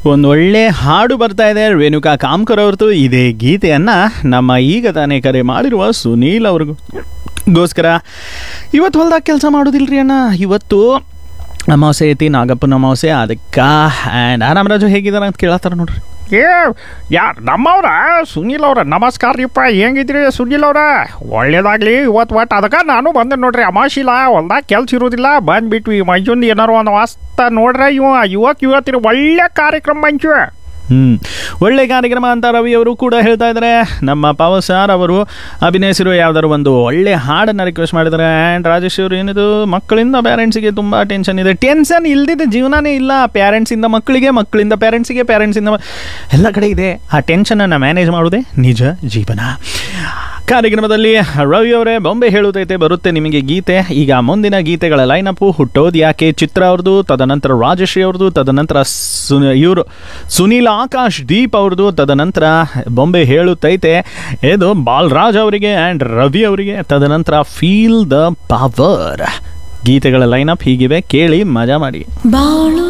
ಒಂದು ಒಳ್ಳೆ ಹಾಡು ಬರ್ತಾ ಇದೆ ರೇಣುಕಾ ಕಾಮ್ಕರ್ ಅವ್ರದ್ದು. ಇದೇ ಗೀತೆಯನ್ನು ನಮ್ಮ ಈಗ ತಾನೇ ಕರೆ ಮಾಡಿರುವ ಸುನೀಲ್ ಅವ್ರಿಗೋಸ್ಕರ. ಇವತ್ತು ಹೊಲ್ದಾಗ ಕೆಲಸ ಮಾಡೋದಿಲ್ರಿ ಅಣ್ಣ, ಇವತ್ತು ಅಮಾವಾಸ್ಯೆ ಐತಿ, ನಾಗಪ್ಪನ ಅಮಾವಾಸ್ಯೆ. ಅದಕ್ಕೆ ಆ್ಯಂಡ್ ರಾಮರಾಜು ಹೇಗಿದ್ದಾರೆ ಅಂತ ಕೇಳತ್ತಾರ ನೋಡ್ರಿ. ನಮ್ಮವ್ರ ಸುನೀಲ್ ಅವ್ರ ನಮಸ್ಕಾರ ರೀಪ್ಪ, ಹೆಂಗಿದ್ರಿ ಸುನೀಲ್ ಅವ್ರ? ಒಳ್ಳೇದಾಗ್ಲಿ. ಇವತ್ತು ಒಟ್ಟು ಅದಕ್ಕೆ ನಾನು ಬಂದೆ ನೋಡ್ರಿ. ಅಮಾಶಿಲ್ಲ, ಹೊಲ್ದಾಗ ಕೆಲ್ಸ ಇರೋದಿಲ್ಲ, ಬಂದ್ಬಿಟ್ವಿ. ಮಂಜುಂದು ಏನಾರು ಒಂದು ವಾಸ್ತ ನೋಡ್ರೆ ಇವತ್ತಿನ ಒಳ್ಳೆ ಕಾರ್ಯಕ್ರಮ ಮಂಜು. ಒಳ್ಳೆ ಕಾರ್ಯಕ್ರಮ ಅಂತ ರವಿ ಅವರು ಕೂಡ ಹೇಳ್ತಾ ಇದ್ದಾರೆ. ನಮ್ಮ ಪವರ್ ಸ್ಟಾರ್ ಅವರು ಅಭಿನಯಿಸಿರೋ ಯಾವ್ದಾದ್ರು ಒಂದು ಒಳ್ಳೆ ಹಾಡನ್ನು ರಿಕ್ವೆಸ್ಟ್ ಮಾಡಿದ್ದಾರೆ. ಆ್ಯಂಡ್ ರಾಜೇಶ್ ಅವರು ಏನಿದು ಮಕ್ಕಳಿಂದ ಪೇರೆಂಟ್ಸಿಗೆ ತುಂಬ ಟೆನ್ಷನ್ ಇದೆ. ಟೆನ್ಷನ್ ಇಲ್ದಿದ್ದ ಜೀವನನೇ ಇಲ್ಲ. ಪ್ಯಾರೆಂಟ್ಸಿಂದ ಮಕ್ಕಳಿಗೆ, ಮಕ್ಕಳಿಂದ ಪ್ಯಾರೆಂಟ್ಸಿಗೆ, ಪ್ಯಾರೆಂಟ್ಸಿಂದ ಎಲ್ಲ ಕಡೆ ಇದೆ. ಆ ಟೆನ್ಷನನ್ನು ಮ್ಯಾನೇಜ್ ಮಾಡೋದೇ ನಿಜ ಜೀವನ. ಕಾರ್ಯಕ್ರಮದಲ್ಲಿ ರವಿ ಅವರೇ ಬೊಂಬೆ ಹೇಳುತ್ತೈತೆ ಬರುತ್ತೆ ನಿಮಗೆ ಗೀತೆ. ಈಗ ಮುಂದಿನ ಗೀತೆಗಳ ಲೈನಪ್ಪು ಹುಟ್ಟೋದು ಯಾಕೆ ಚಿತ್ರ ಅವ್ರದ್ದು, ತದನಂತರ ರಾಜಶ್ರೀ ಅವ್ರದ್ದು, ತದನಂತರ ಇವರು ಸುನೀಲ್ ಆಕಾಶ್ ದೀಪ್ ಅವ್ರದ್ದು, ತದನಂತರ ಬೊಂಬೆ ಹೇಳುತ್ತೈತೆ ಇದು ಬಾಲರಾಜ್ ಅವರಿಗೆ ಆ್ಯಂಡ್ ರವಿ ಅವರಿಗೆ, ತದನಂತರ ಫೀಲ್ ದ ಪವರ್. ಗೀತೆಗಳ ಲೈನಪ್ ಹೀಗಿವೆ, ಕೇಳಿ ಮಜಾ ಮಾಡಿ.